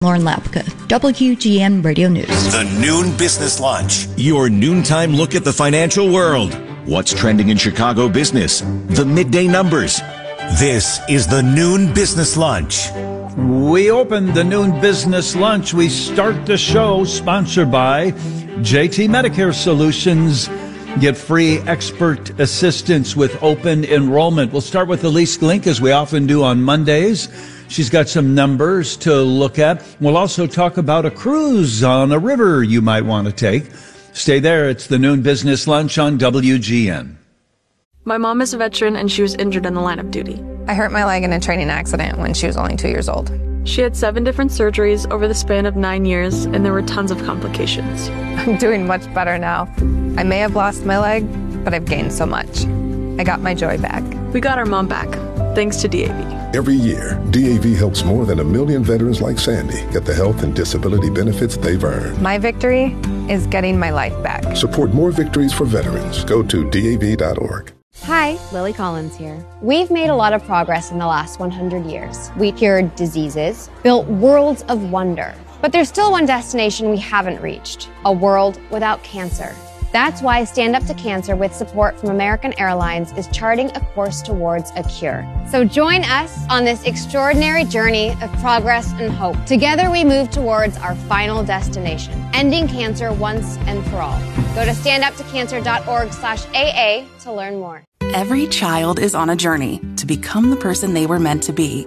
Lauren Lapka, WGN Radio News. The Noon Business Lunch. Your noontime look at the financial world. What's trending in Chicago business? The midday numbers. This is the Noon Business Lunch. We open the Noon Business Lunch. We start the show sponsored by JT Medicare Solutions. Get free expert assistance with open enrollment. We'll start with Elise Glink, as we often do on Mondays. She's got some numbers to look at. We'll also talk about a cruise on a river you might want to take. Stay there. It's the Noon Business Lunch on WGN. My mom is a veteran and she was injured in the line of duty. I hurt my leg in a training accident when she was only 2 years old. She had 7 different surgeries over the span of 9 years, and there were tons of complications. I'm doing much better now. I may have lost my leg, but I've gained so much. I got my joy back. We got our mom back, thanks to DAV. Every year, DAV helps more than 1 million veterans like Sandy get the health and disability benefits they've earned. My victory is getting my life back. Support more victories for veterans. Go to DAV.org. Hi, Lily Collins here. We've made a lot of progress in the last 100 years. We cured diseases, built worlds of wonder. But there's still one destination we haven't reached, a world without cancer. That's why Stand Up to Cancer, with support from American Airlines, is charting a course towards a cure. So join us on this extraordinary journey of progress and hope. Together we move towards our final destination, ending cancer once and for all. Go to standuptocancer.org/AA to learn more. Every child is on a journey to become the person they were meant to be.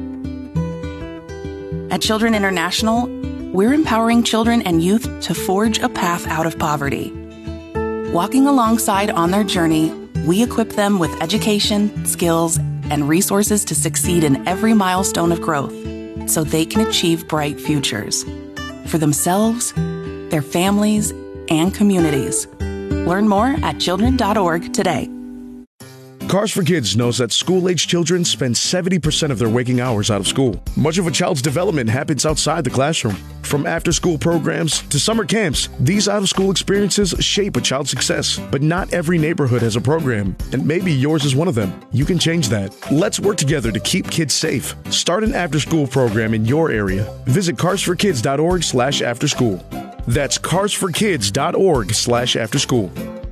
At Children International, we're empowering children and youth to forge a path out of poverty. Walking alongside on their journey, we equip them with education, skills, and resources to succeed in every milestone of growth so they can achieve bright futures for themselves, their families, and communities. Learn more at children.org today. Cars for Kids knows that school-age children spend 70% of their waking hours out of school. Much of a child's development happens outside the classroom. From after-school programs to summer camps, these out-of-school experiences shape a child's success. But not every neighborhood has a program, and maybe yours is one of them. You can change that. Let's work together to keep kids safe. Start an after-school program in your area. Visit carsforkids.org/afterschool. That's carsforkids.org/afterschool.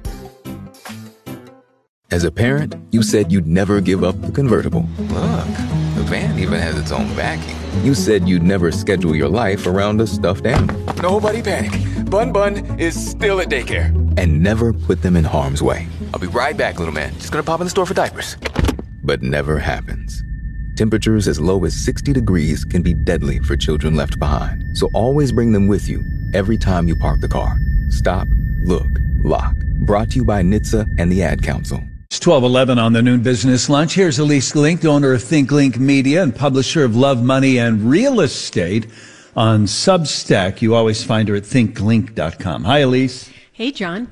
As a parent, you said you'd never give up the convertible. Look, the van even has its own backing. You said you'd never schedule your life around a stuffed animal. Nobody panic. Bun is still at daycare. And never put them in harm's way. I'll be right back, little man. Just gonna pop in the store for diapers. But never happens. Temperatures as low as 60 degrees can be deadly for children left behind. So always bring them with you every time you park the car. Stop, look, lock. Brought to you by NHTSA and the Ad Council. It's 12:11 on the Noon Business Lunch. Here's Elise Glink, owner of ThinkLink Media and publisher of Love, Money, and Real Estate on Substack. You always find her at thinklink.com. Hi, Elise. Hey, John.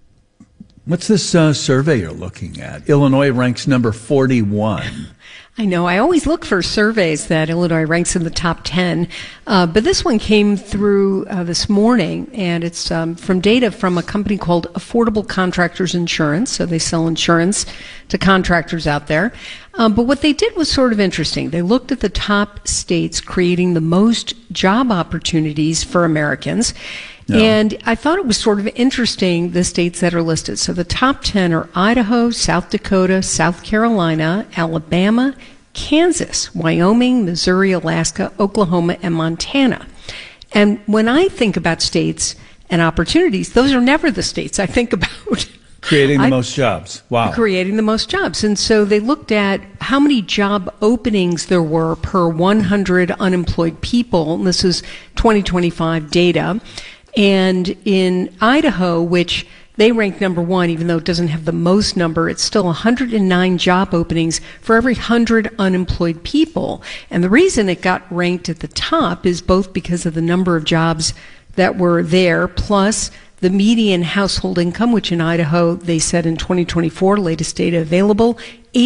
What's this survey you're looking at? Illinois ranks number 41. I know. I always look for surveys that Illinois ranks in the top 10. But this one came through this morning, and it's from data from a company called Affordable Contractors Insurance. So they sell insurance to contractors out there. But what they did was sort of interesting. They looked at the top states creating the most job opportunities for Americans. No. And I thought it was sort of interesting, the states that are listed. So the top 10 are Idaho, South Dakota, South Carolina, Alabama, Kansas, Wyoming, Missouri, Alaska, Oklahoma, and Montana. And when I think about states and opportunities, those are never the states I think about. Creating the most jobs. Wow. Creating the most jobs. And so they looked at how many job openings there were per 100 unemployed people. And this is 2025 data. And in Idaho, which they rank number one, even though it doesn't have the most number, it's still 109 job openings for every 100 unemployed people. And the reason it got ranked at the top is both because of the number of jobs that were there, plus the median household income, which in Idaho, they said in 2024, latest data available,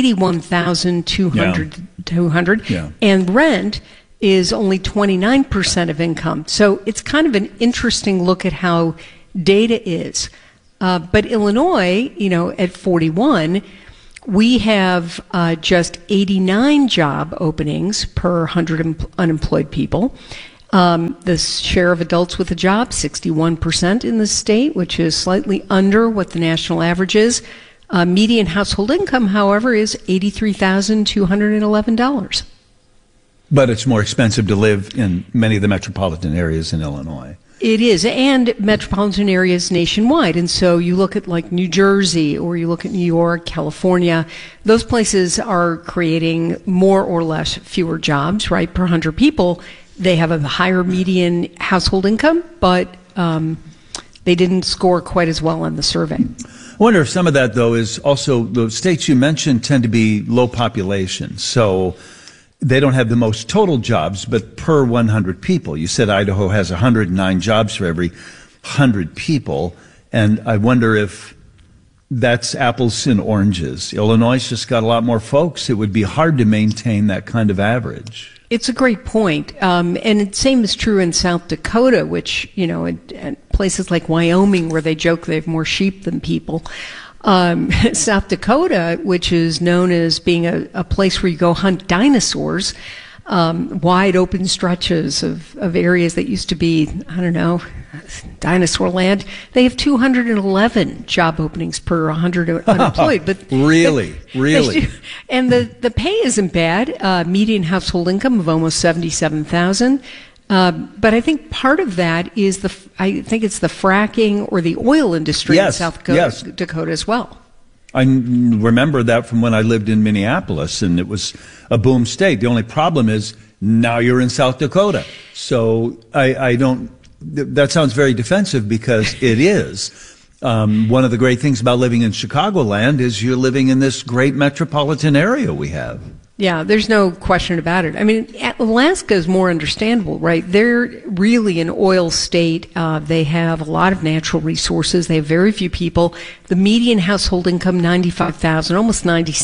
$81,200. Yeah. And rent is only 29% of income. So it's kind of an interesting look at how data is. But Illinois, at 41, we have just 89 job openings per 100 unemployed people. The share of adults with a job, 61% in the state, which is slightly under what the national average is. Median household income, however, is $83,211. But it's more expensive to live in many of the metropolitan areas in Illinois. It is, and metropolitan areas nationwide. And so you look at like New Jersey, or you look at New York, California, those places are creating more or less fewer jobs, right, per 100 people. They have a higher median household income, but they didn't score quite as well on the survey. I wonder if some of that, though, is also the states you mentioned tend to be low population. So they don't have the most total jobs, but per 100 people. You said Idaho has 109 jobs for every 100 people. And I wonder if that's apples and oranges. Illinois just got a lot more folks. It would be hard to maintain that kind of average. It's a great point. And the same is true in South Dakota, which, you know, and places like Wyoming, where they joke they have more sheep than people. South Dakota, which is known as being a place where you go hunt dinosaurs, wide open stretches of areas that used to be, I don't know, dinosaur land. They have 211 job openings per 100 unemployed. But really? And the pay isn't bad. Median household income of almost $77,000. But I think part of that is I think it's the fracking or the oil industry in South Dakota as well. I remember that from when I lived in Minneapolis, and it was a boom state. The only problem is now you're in South Dakota. So I don't, that sounds very defensive, because it is. One of the great things about living in Chicagoland is you're living in this great metropolitan area we have. Yeah, there's no question about it. I mean, Alaska is more understandable, right? They're really an oil state. They have a lot of natural resources. They have very few people. The median household income, $95,000, almost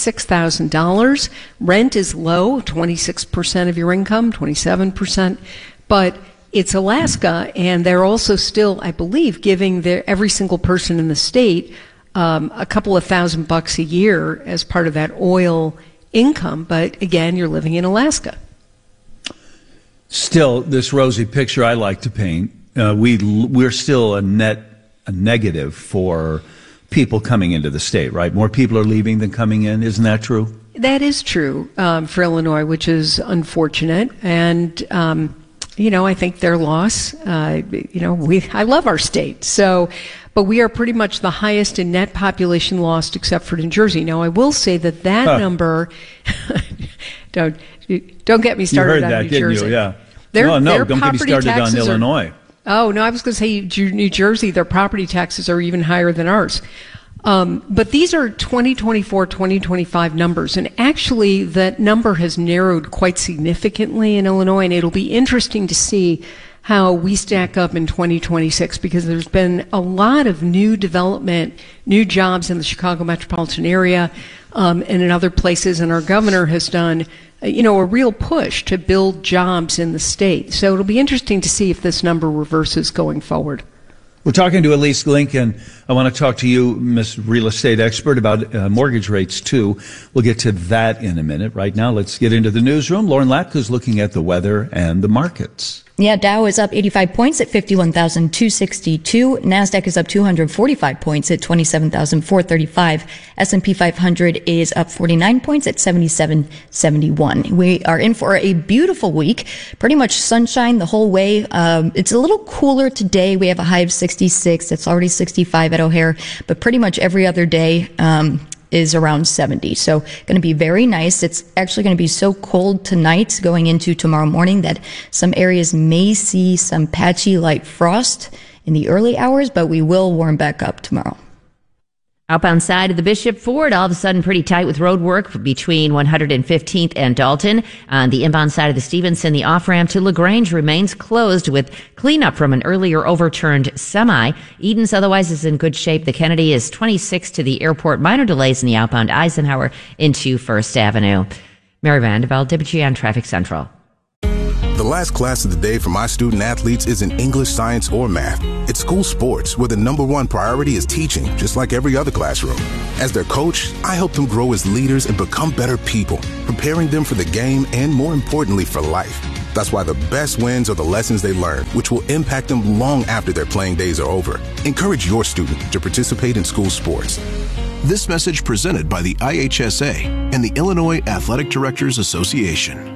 $96,000. Rent is low, 26% of your income, 27%. But it's Alaska, and they're also still, I believe, giving every single person in the state a couple of $1,000 a year as part of that oil income, but again, you're living in Alaska. Still, this rosy picture I like to paint, we're still a negative for people coming into the state, right? More people are leaving than coming in. Isn't that true? That is true for Illinois, which is unfortunate. And, you know, I think their loss, you know, I love our state. But we are pretty much the highest in net population lost, except for New Jersey. Now, I will say that number, don't get me started on New Jersey. You heard that, didn't you? Yeah. Don't get me started on Illinois. Oh, no, I was going to say New Jersey, their property taxes are even higher than ours. But these are 2024, 2025 numbers, and actually that number has narrowed quite significantly in Illinois, and it'll be interesting to see how we stack up in 2026, because there's been a lot of new development, new jobs in the Chicago metropolitan area and in other places, and our governor has done a real push to build jobs in the state. So it'll be interesting to see if this number reverses going forward. We're talking to Elise Lincoln. I want to talk to you, Miss Real Estate Expert, about mortgage rates, too. We'll get to that in a minute. Right now, let's get into the newsroom. Lauren Latka's looking at the weather and the markets. Yeah, Dow is up 85 points at 51,262. NASDAQ is up 245 points at 27,435. S&P 500 is up 49 points at 7771. We are in for a beautiful week. Pretty much sunshine the whole way. It's a little cooler today. We have a high of 66. It's already 65 at O'Hare, but pretty much every other day, is around 70. So going to be very nice. It's actually going to be so cold tonight going into tomorrow morning that some areas may see some patchy light frost in the early hours, but we will warm back up tomorrow. Outbound side of the Bishop Ford, all of a sudden pretty tight with road work between 115th and Dalton. On the inbound side of the Stevenson, the off-ramp to LaGrange remains closed with cleanup from an earlier overturned semi. Eden's otherwise is in good shape. The Kennedy is 26 to the airport. Minor delays in the outbound Eisenhower into First Avenue. Mary Vandervelde, WGN Traffic Central. The last class of the day for my student athletes isn't English, science, or math. It's school sports, where the #1 priority is teaching, just like every other classroom. As their coach, I help them grow as leaders and become better people, preparing them for the game and, more importantly, for life. That's why the best wins are the lessons they learn, which will impact them long after their playing days are over. Encourage your student to participate in school sports. This message presented by the IHSA and the Illinois Athletic Directors Association.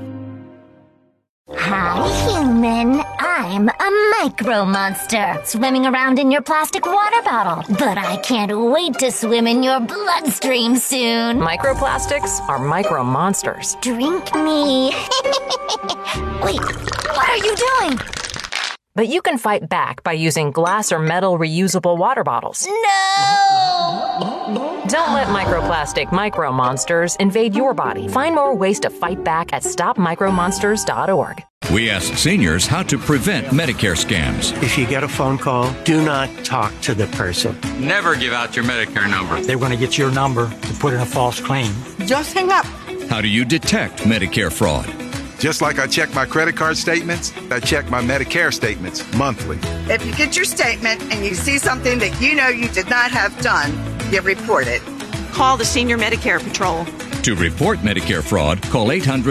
Hi, human. I'm a micro monster, swimming around in your plastic water bottle. But I can't wait to swim in your bloodstream soon. Microplastics are micro monsters. Drink me. Wait, what are you doing? But you can fight back by using glass or metal reusable water bottles. No! Don't let microplastic micro monsters invade your body. Find more ways to fight back at stopmicromonsters.org. We ask seniors how to prevent Medicare scams. If you get a phone call, do not talk to the person. Never give out your Medicare number. They're going to get your number to put in a false claim. Just hang up. How do you detect Medicare fraud? Just like I check my credit card statements, I check my Medicare statements monthly. If you get your statement and you see something that you know you did not have done, you report it. Call the Senior Medicare Patrol. To report Medicare fraud, call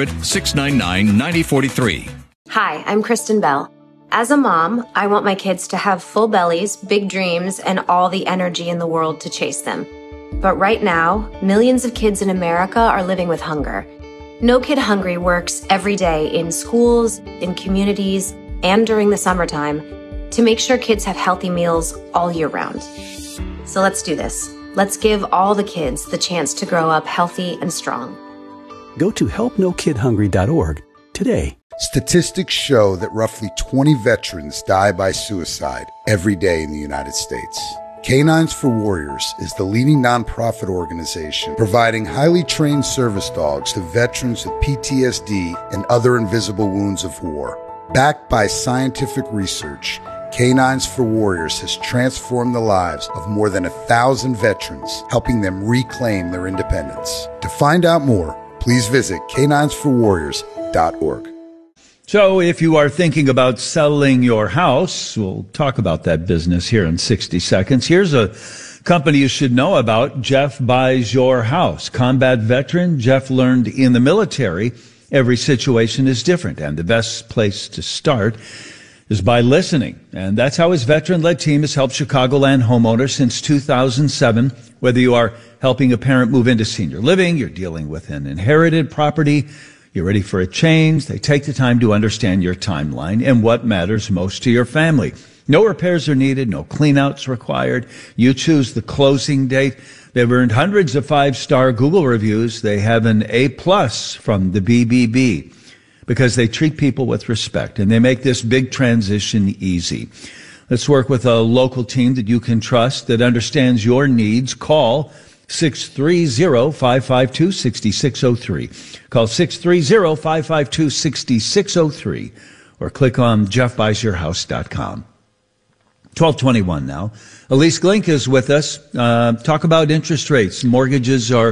800-699-9043. Hi, I'm Kristen Bell. As a mom, I want my kids to have full bellies, big dreams, and all the energy in the world to chase them. But right now, millions of kids in America are living with hunger. No Kid Hungry works every day in schools, in communities, and during the summertime to make sure kids have healthy meals all year round. So let's do this. Let's give all the kids the chance to grow up healthy and strong. Go to helpnokidhungry.org today. Statistics show that roughly 20 veterans die by suicide every day in the United States. Canines for Warriors is the leading nonprofit organization providing highly trained service dogs to veterans with PTSD and other invisible wounds of war. Backed by scientific research, Canines for Warriors has transformed the lives of more than 1,000 veterans, helping them reclaim their independence. To find out more, please visit caninesforwarriors.org. So if you are thinking about selling your house, we'll talk about that business here in 60 seconds. Here's a company you should know about. Jeff Buys Your House. Combat veteran, Jeff learned in the military, every situation is different, and the best place to start is by listening. And that's how his veteran-led team has helped Chicagoland homeowners since 2007. Whether you are helping a parent move into senior living, you're dealing with an inherited property, you're ready for a change, they take the time to understand your timeline and what matters most to your family. No repairs are needed, no cleanouts required. You choose the closing date. They've earned hundreds of 5-star Google reviews. They have an A+ from the BBB because they treat people with respect and they make this big transition easy. Let's work with a local team that you can trust, that understands your needs. Call 630-552-6603. Call 630-552-6603 or click on jeffbuysyourhouse.com. 12:21 now. Elise Glink is with us. Talk about interest rates. Mortgages are,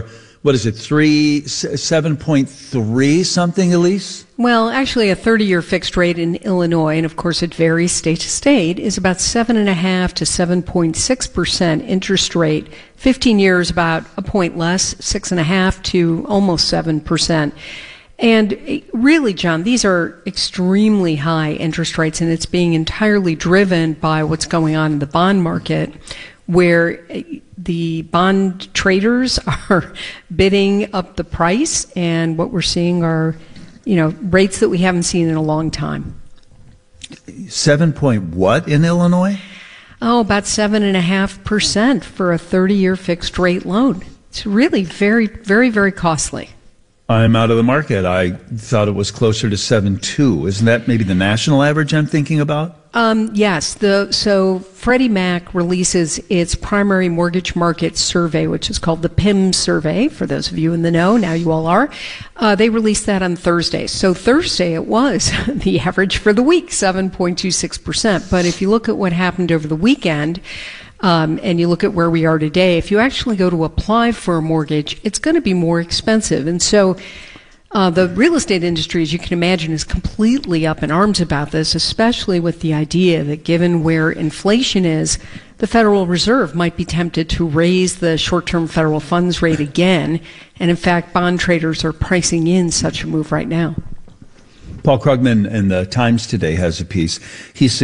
7.3 something, Elise? Well, actually, a 30-year fixed rate in Illinois, and of course it varies state to state, is about 7.5 to 7.6% interest rate. 15 years, about a point less, 6.5 to almost 7%. And really, John, these are extremely high interest rates, and it's being entirely driven by what's going on in the bond market, where the bond traders are bidding up the price, and what we're seeing are, rates that we haven't seen in a long time. 7 point what in Illinois? Oh, about 7.5% for a 30-year fixed rate loan. It's really very, very, very costly. I'm out of the market. I thought it was closer to 7.2. Isn't that maybe the national average I'm thinking about? Yes. So Freddie Mac releases its primary mortgage market survey, which is called the PIM survey. For those of you in the know, now you all are. They released that on Thursday. So Thursday it was the average for the week, 7.26%. But if you look at what happened over the weekend, and you look at where we are today, if you actually go to apply for a mortgage, it's going to be more expensive. And so the real estate industry, as you can imagine, is completely up in arms about this, especially with the idea that given where inflation is, the Federal Reserve might be tempted to raise the short-term federal funds rate again. And in fact, bond traders are pricing in such a move right now. Paul Krugman in the Times today has a piece. He